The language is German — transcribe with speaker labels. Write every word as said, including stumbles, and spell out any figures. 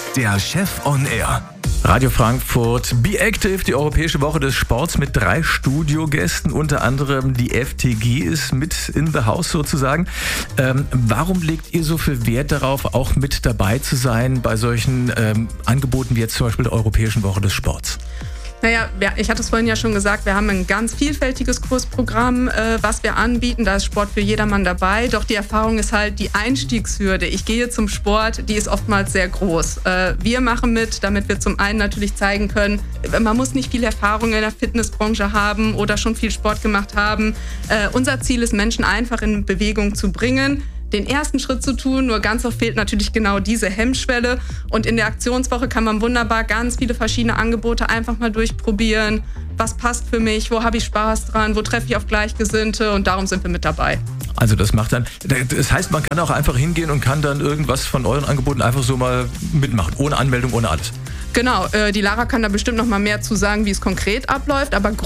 Speaker 1: der Chef on Air.
Speaker 2: Radio Frankfurt, Be Active, die Europäische Woche des Sports mit drei Studiogästen, unter anderem die F T G ist mit in the house sozusagen. Ähm, warum legt ihr so viel Wert darauf, auch mit dabei zu sein bei solchen ähm, Angeboten wie jetzt zum Beispiel der Europäischen Woche des Sports?
Speaker 3: Naja, ich hatte es vorhin ja schon gesagt, wir haben ein ganz vielfältiges Kursprogramm, äh, was wir anbieten. Da ist Sport für jedermann dabei. Doch die Erfahrung ist halt die Einstiegshürde. Ich gehe zum Sport, die ist oftmals sehr groß. Äh, wir machen mit, damit wir zum einen natürlich zeigen können, man muss nicht viel Erfahrung in der Fitnessbranche haben oder schon viel Sport gemacht haben. Äh, unser Ziel ist, Menschen einfach in Bewegung zu bringen, den ersten Schritt zu tun, nur ganz oft fehlt natürlich genau diese Hemmschwelle. Und in der Aktionswoche kann man wunderbar ganz viele verschiedene Angebote einfach mal durchprobieren. Was passt für mich? Wo habe ich Spaß dran? Wo treffe ich auf Gleichgesinnte? Und darum sind wir mit dabei.
Speaker 2: Also das macht dann, das heißt, man kann auch einfach hingehen und kann dann irgendwas von euren Angeboten einfach so mal mitmachen, ohne Anmeldung, ohne alles.
Speaker 3: Genau, äh, die Lara kann da bestimmt noch mal mehr zu sagen, wie es konkret abläuft, aber